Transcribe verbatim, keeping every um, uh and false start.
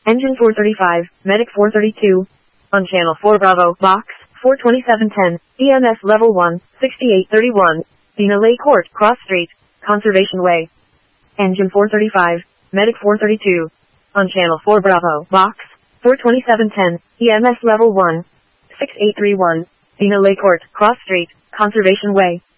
Engine four thirty-five, Medic four thirty-two. On Channel four Bravo, Box four twenty-seven ten, E M S Level one, sixty-eight thirty-one. Dina Lake Court, Cross Street, Conservation Way. Engine four thirty-five, Medic four thirty-two. On Channel four Bravo, Box four twenty-seven ten, E M S Level one, sixty-eight thirty-one. Dina Lake Court, Cross Street, Conservation Way.